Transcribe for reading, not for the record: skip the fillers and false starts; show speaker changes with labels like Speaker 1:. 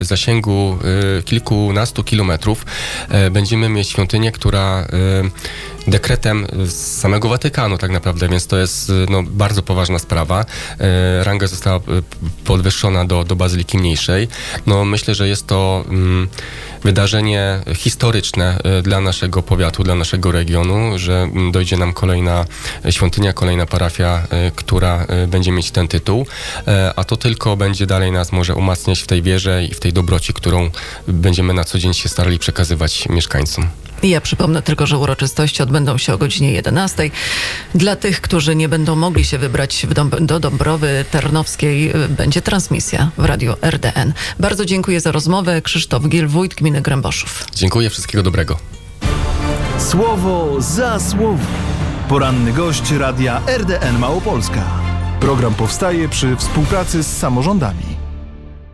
Speaker 1: w zasięgu kilkunastu kilometrów będziemy mieć świątynię, która dekretem z samego Watykanu tak naprawdę, więc to jest bardzo poważna sprawa. Ranga została podwyższona do bazyliki mniejszej. Myślę, że jest to wydarzenie historyczne dla naszego powiatu, dla naszego regionu, że dojdzie nam kolejna świątynia, kolejna parafia, która będzie mieć ten tytuł, a to tylko będzie dalej nas może umacniać w tej wierze i w tej dobroci, którą będziemy na co dzień się starali przekazywać mieszkańcom.
Speaker 2: Ja przypomnę tylko, że uroczystości odbędą się o godzinie 11. Dla tych, którzy nie będą mogli się wybrać do Dąbrowy Tarnowskiej, będzie transmisja w radiu RDN. Bardzo dziękuję za rozmowę. Krzysztof Gil, wójt gminy Gręboszów.
Speaker 1: Dziękuję, wszystkiego dobrego.
Speaker 3: Słowo za słowo. Poranny gość radia RDN Małopolska. Program powstaje przy współpracy z samorządami.